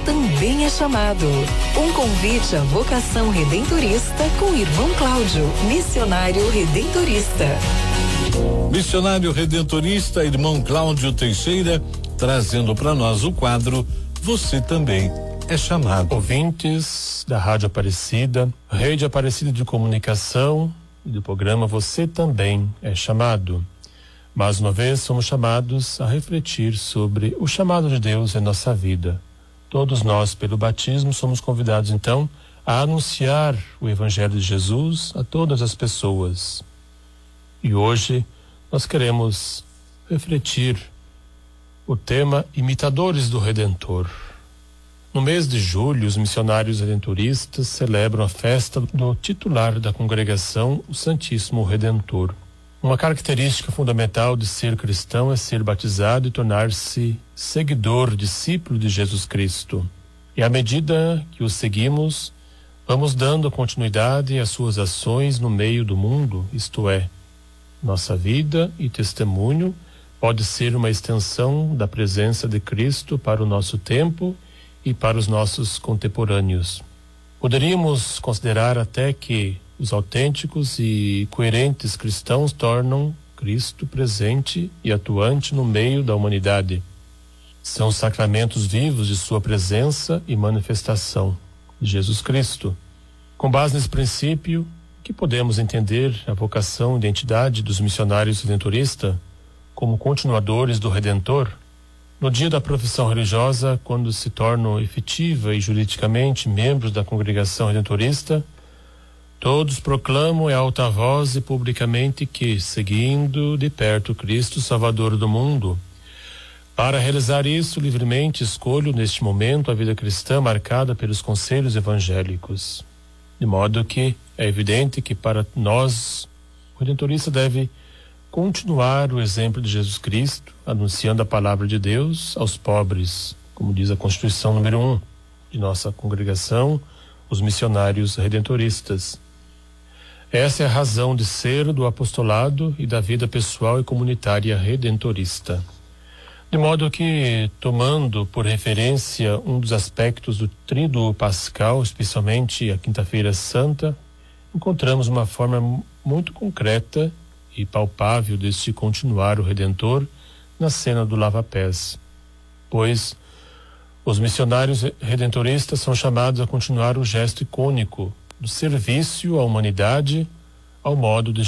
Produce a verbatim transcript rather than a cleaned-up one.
também é chamado. Um convite à vocação redentorista com o irmão Cláudio, missionário redentorista. Missionário redentorista, irmão Cláudio Teixeira, trazendo para nós o quadro Você Também é Chamado. Ouvintes da Rádio Aparecida, Rede Aparecida de Comunicação e do programa Você Também é Chamado. Mais uma vez somos chamados a refletir sobre o chamado de Deus em nossa vida. Todos nós, pelo batismo, somos convidados então a anunciar o Evangelho de Jesus a todas as pessoas. E hoje nós queremos refletir o tema Imitadores do Redentor. No mês de julho, os missionários redentoristas celebram a festa do titular da congregação, o Santíssimo Redentor. Uma característica fundamental de ser cristão é ser batizado e tornar-se seguidor, discípulo de Jesus Cristo. E à medida que o seguimos, vamos dando continuidade às suas ações no meio do mundo, isto é, nossa vida e testemunho pode ser uma extensão da presença de Cristo para o nosso tempo e para os nossos contemporâneos. Poderíamos considerar até que os autênticos e coerentes cristãos tornam Cristo presente e atuante no meio da humanidade. São os sacramentos vivos de sua presença e manifestação de Jesus Cristo. Com base nesse princípio, que podemos entender a vocação e identidade dos missionários redentoristas como continuadores do Redentor. No dia da profissão religiosa, quando se tornam efetiva e juridicamente membros da congregação redentorista, todos proclamam em alta voz e publicamente que, seguindo de perto Cristo, Salvador do mundo, para realizar isso livremente, escolho neste momento a vida cristã marcada pelos conselhos evangélicos. De modo que é evidente que para nós, o redentorista deve continuar o exemplo de Jesus Cristo, anunciando a palavra de Deus aos pobres, como diz a Constituição número um de nossa congregação, os missionários redentoristas. Essa é a razão de ser do apostolado e da vida pessoal e comunitária redentorista. De modo que, tomando por referência um dos aspectos do tríduo pascal, especialmente a Quinta-feira Santa, encontramos uma forma muito concreta e palpável de se continuar o Redentor na cena do lava-pés. Pois os missionários redentoristas são chamados a continuar o gesto icônico do serviço à humanidade ao modo de